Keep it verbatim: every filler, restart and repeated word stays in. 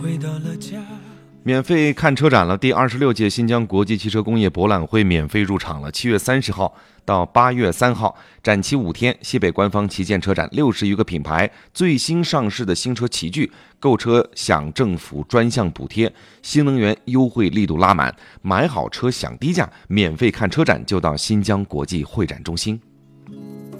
回到了家。 免费看车展了，第二十六届新疆国际汽车工业博览会免费入场了。七月三十号到八月三号，展期五天。西北官方旗舰车展，六十余个品牌最新上市的新车齐聚，购车享政府专项补贴，新能源优惠力度拉满，买好车享低价，免费看车展就到新疆国际会展中心。